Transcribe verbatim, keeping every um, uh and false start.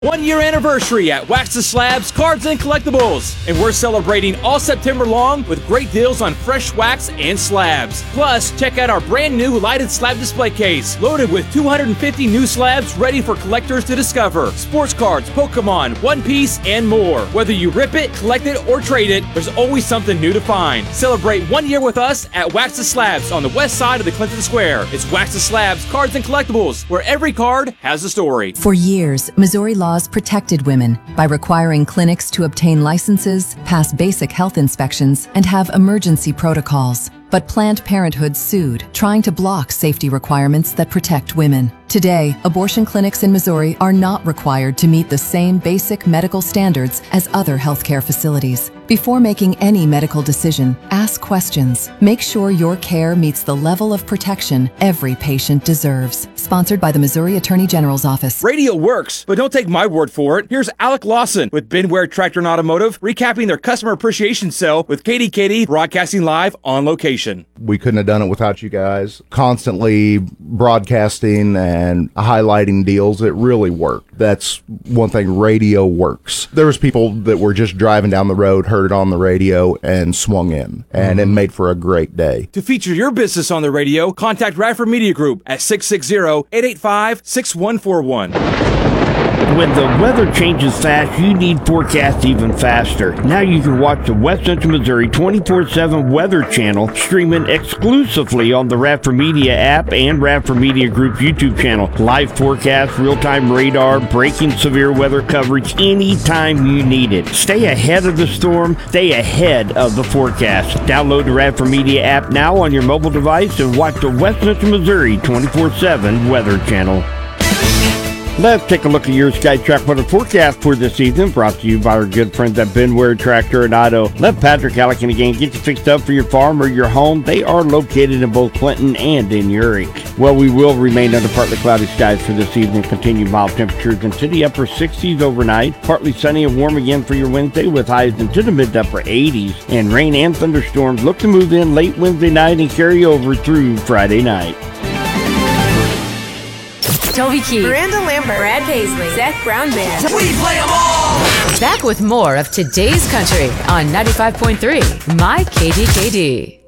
One year anniversary at Wax the Slabs Cards and Collectibles. And we're celebrating all September long with great deals on fresh wax and slabs. Plus, check out our brand new lighted slab display case, loaded with two hundred fifty new slabs ready for collectors to discover. Sports cards, Pokemon, One Piece, and more. Whether you rip it, collect it, or trade it, there's always something new to find. Celebrate one year with us at Wax the Slabs on the west side of the Clinton Square. It's Wax the Slabs Cards and Collectibles, where every card has a story. For years, Missouri laws protected women by requiring clinics to obtain licenses, pass basic health inspections, and have emergency protocols. But Planned Parenthood sued, trying to block safety requirements that protect women. Today, abortion clinics in Missouri are not required to meet the same basic medical standards as other healthcare facilities. Before making any medical decision, ask questions. Make sure your care meets the level of protection every patient deserves. Sponsored by the Missouri Attorney General's Office. Radio works, but don't take my word for it. Here's Alec Lawson with Benware Tractor and Automotive, recapping their customer appreciation sale with Katie Katie broadcasting live on location. We couldn't have done it without you guys. Constantly broadcasting and highlighting deals, it really worked. That's one thing, radio works. There was people that were just driving down the road, heard it on the radio, and swung in. And mm-hmm. it made for a great day. To feature your business on the radio, contact Radford Media Group at six six zero, eight eight five, six one four one. When the weather changes fast, you need forecast even faster. Now you can watch the West Central Missouri twenty-four seven Weather Channel streaming exclusively on the Radford Media app and Radford Media Group's YouTube channel. Live forecast, real-time radar, breaking severe weather coverage anytime you need it. Stay ahead of the storm. Stay ahead of the forecast. Download the Radford Media app now on your mobile device and watch the West Central Missouri twenty-four seven Weather Channel. Let's take a look at your Sky Track weather forecast for this evening, brought to you by our good friends at Benware Tractor and Auto. Let Patrick Alec and again get you fixed up for your farm or your home. They are located in both Clinton and in Urick. Well, we will remain under partly cloudy skies for this evening. Continue mild temperatures into the upper sixties overnight. Partly sunny and warm again for your Wednesday with highs into the mid to upper eighties. And rain and thunderstorms look to move in late Wednesday night and carry over through Friday night. Toby Keith, Miranda Lambert, Brad Paisley, Zach Brown Band. We play them all! Back with more of today's country on ninety-five point three, My K D K D.